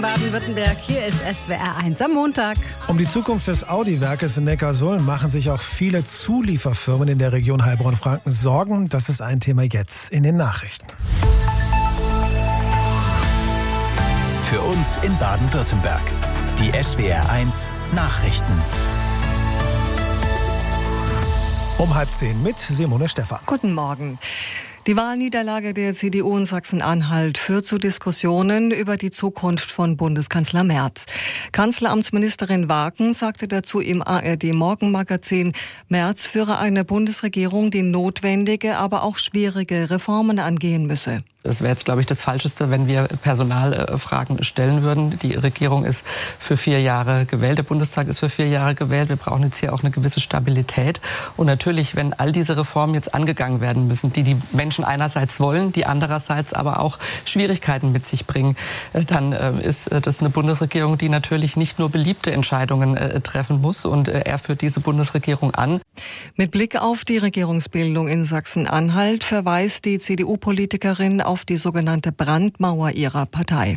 Baden-Württemberg, hier ist SWR 1 am Montag. Um die Zukunft des Audi-Werkes in Neckarsulm machen sich auch viele Zulieferfirmen in der Region Heilbronn-Franken Sorgen. Das ist ein Thema jetzt in den Nachrichten. Für uns in Baden-Württemberg. Die SWR 1 Nachrichten. Um 9:30 mit Simone Stephan. Guten Morgen. Die Wahlniederlage der CDU in Sachsen-Anhalt führt zu Diskussionen über die Zukunft von Bundeskanzler Merz. Kanzleramtsministerin Wagen sagte dazu im ARD-Morgenmagazin, Merz führe eine Bundesregierung, die notwendige, aber auch schwierige Reformen angehen müsse. Es wäre jetzt, glaube ich, das Falscheste, wenn wir Personalfragen stellen würden. Die Regierung ist für 4 Jahre gewählt, der Bundestag ist für 4 Jahre gewählt. Wir brauchen jetzt hier auch eine gewisse Stabilität. Und natürlich, wenn all diese Reformen jetzt angegangen werden müssen, die die Menschen einerseits wollen, die andererseits aber auch Schwierigkeiten mit sich bringen, dann ist das eine Bundesregierung, die natürlich nicht nur beliebte Entscheidungen treffen muss. Und er führt diese Bundesregierung an. Mit Blick auf die Regierungsbildung in Sachsen-Anhalt verweist die CDU-Politikerin auf die sogenannte Brandmauer ihrer Partei.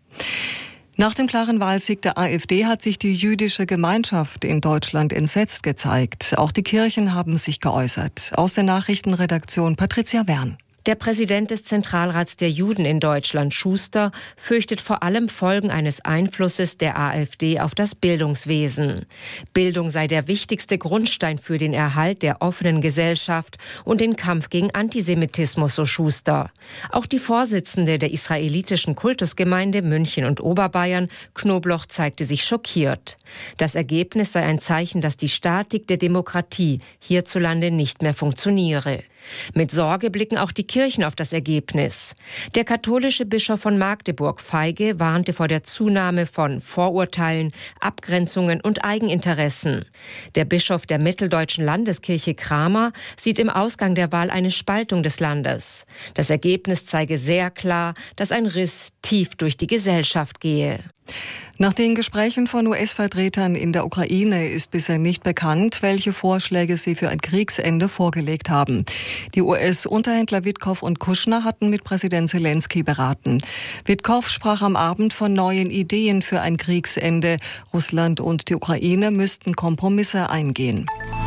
Nach dem klaren Wahlsieg der AfD hat sich die jüdische Gemeinschaft in Deutschland entsetzt gezeigt. Auch die Kirchen haben sich geäußert. Aus der Nachrichtenredaktion Patricia Wern. Der Präsident des Zentralrats der Juden in Deutschland, Schuster, fürchtet vor allem Folgen eines Einflusses der AfD auf das Bildungswesen. Bildung sei der wichtigste Grundstein für den Erhalt der offenen Gesellschaft und den Kampf gegen Antisemitismus, so Schuster. Auch die Vorsitzende der israelitischen Kultusgemeinde München und Oberbayern, Knobloch, zeigte sich schockiert. Das Ergebnis sei ein Zeichen, dass die Statik der Demokratie hierzulande nicht mehr funktioniere. Mit Sorge blicken auch die Kirchen auf das Ergebnis. Der katholische Bischof von Magdeburg, Feige, warnte vor der Zunahme von Vorurteilen, Abgrenzungen und Eigeninteressen. Der Bischof der Mitteldeutschen Landeskirche, Kramer, sieht im Ausgang der Wahl eine Spaltung des Landes. Das Ergebnis zeige sehr klar, dass ein Riss tief durch die Gesellschaft gehe. Nach den Gesprächen von US-Vertretern in der Ukraine ist bisher nicht bekannt, welche Vorschläge sie für ein Kriegsende vorgelegt haben. Die US-Unterhändler Witkow und Kushner hatten mit Präsident Zelensky beraten. Witkow sprach am Abend von neuen Ideen für ein Kriegsende. Russland und die Ukraine müssten Kompromisse eingehen.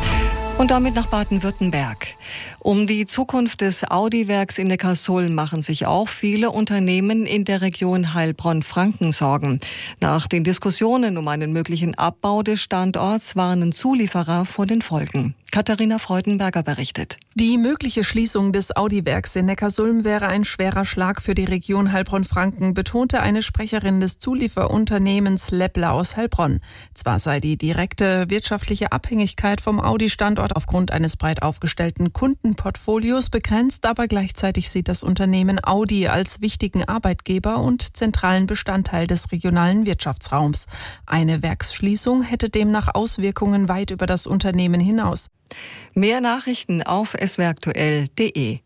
Und damit nach Baden-Württemberg. Um die Zukunft des Audi-Werks in Neckarsulm machen sich auch viele Unternehmen in der Region Heilbronn-Franken Sorgen. Nach den Diskussionen um einen möglichen Abbau des Standorts warnen Zulieferer vor den Folgen. Katharina Freudenberger berichtet. Die mögliche Schließung des Audi-Werks in Neckarsulm wäre ein schwerer Schlag für die Region Heilbronn-Franken, betonte eine Sprecherin des Zulieferunternehmens Leppler aus Heilbronn. Zwar sei die direkte wirtschaftliche Abhängigkeit vom Audi-Standort aufgrund eines breit aufgestellten Kundenportfolios begrenzt, aber gleichzeitig sieht das Unternehmen Audi als wichtigen Arbeitgeber und zentralen Bestandteil des regionalen Wirtschaftsraums. Eine Werksschließung hätte demnach Auswirkungen weit über das Unternehmen hinaus. Mehr Nachrichten auf swraktuell.de.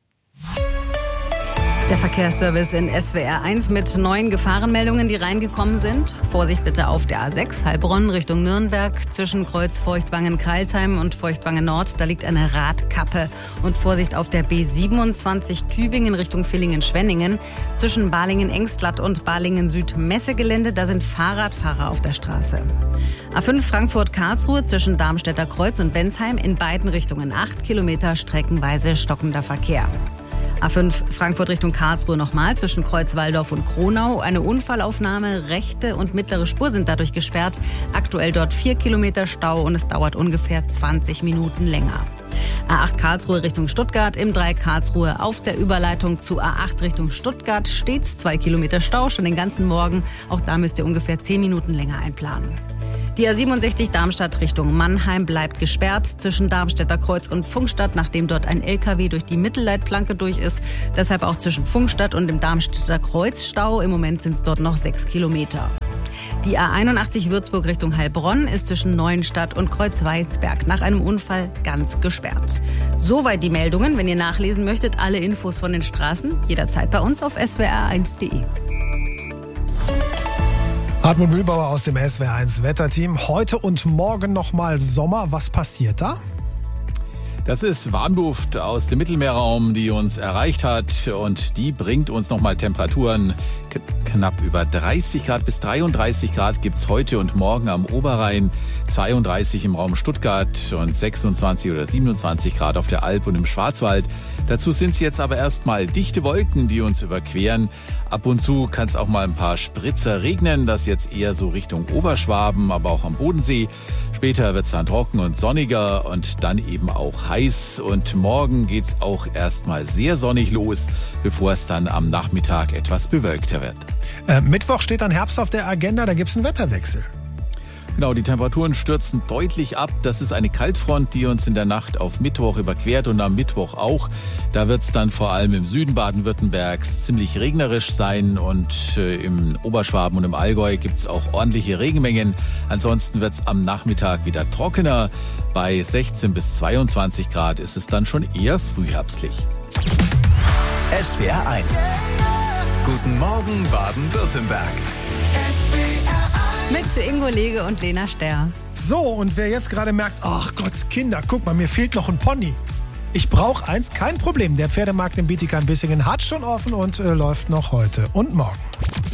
Der Verkehrsservice in SWR 1 mit neuen Gefahrenmeldungen, die reingekommen sind. Vorsicht bitte auf der A6 Heilbronn Richtung Nürnberg zwischen Kreuz Feuchtwangen-Kreilsheim und Feuchtwangen-Nord. Da liegt eine Radkappe. Und Vorsicht auf der B27 Tübingen Richtung Villingen-Schwenningen zwischen Balingen-Engstlatt und Balingen-Süd-Messegelände. Da sind Fahrradfahrer auf der Straße. A5 Frankfurt-Karlsruhe zwischen Darmstädter Kreuz und Bensheim in beiden Richtungen 8 Kilometer streckenweise stockender Verkehr. A5 Frankfurt Richtung Karlsruhe nochmal zwischen Kreuz-Walldorf und Kronau. Eine Unfallaufnahme, rechte und mittlere Spur sind dadurch gesperrt. Aktuell dort 4 Kilometer Stau und es dauert ungefähr 20 Minuten länger. A8 Karlsruhe Richtung Stuttgart im Dreieck Karlsruhe auf der Überleitung zu A8 Richtung Stuttgart stets 2 Kilometer Stau, schon den ganzen Morgen. Auch da müsst ihr ungefähr 10 Minuten länger einplanen. Die A67 Darmstadt Richtung Mannheim bleibt gesperrt zwischen Darmstädter Kreuz und Pfungstadt, nachdem dort ein LKW durch die Mittelleitplanke durch ist. Deshalb auch zwischen Pfungstadt und dem Darmstädter Kreuz Stau. Im Moment sind es dort noch 6 Kilometer. Die A81 Würzburg Richtung Heilbronn ist zwischen Neuenstadt und Kreuzweisberg nach einem Unfall ganz gesperrt. Soweit die Meldungen. Wenn ihr nachlesen möchtet, alle Infos von den Straßen, jederzeit bei uns auf swr1.de. Hartmut Mühlbauer aus dem SWR1 Wetterteam. Heute und morgen nochmal Sommer. Was passiert da? Das ist Warmluft aus dem Mittelmeerraum, die uns erreicht hat und die bringt uns nochmal Temperaturen knapp über 30 Grad bis 33 Grad gibt es heute und morgen am Oberrhein, 32 im Raum Stuttgart und 26 oder 27 Grad auf der Alp und im Schwarzwald. Dazu sind es jetzt aber erstmal dichte Wolken, die uns überqueren. Ab und zu kann es auch mal ein paar Spritzer regnen, das jetzt eher so Richtung Oberschwaben, aber auch am Bodensee. Später wird es dann trocken und sonniger und dann eben auch heiß. Und morgen geht es auch erstmal sehr sonnig los, bevor es dann am Nachmittag etwas bewölkter wird. Mittwoch steht dann Herbst auf der Agenda, da gibt es einen Wetterwechsel. Genau, die Temperaturen stürzen deutlich ab. Das ist eine Kaltfront, die uns in der Nacht auf Mittwoch überquert und am Mittwoch auch. Da wird es dann vor allem im Süden Baden-Württembergs ziemlich regnerisch sein und im Oberschwaben und im Allgäu gibt es auch ordentliche Regenmengen. Ansonsten wird es am Nachmittag wieder trockener. Bei 16 bis 22 Grad ist es dann schon eher frühherbstlich. SWR 1. Guten Morgen Baden-Württemberg. Mit Ingo Lege und Lena Sterr. So, und wer jetzt gerade merkt, ach Gott, Kinder, guck mal, mir fehlt noch ein Pony. Ich brauche eins, kein Problem. Der Pferdemarkt in Bietigheim-Bissingen hat schon offen und läuft noch heute und morgen.